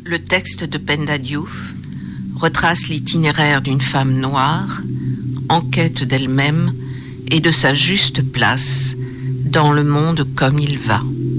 Le texte de Penda Diouf retrace l'itinéraire d'une femme noire en quête d'elle-même et de sa juste place dans le monde comme il va.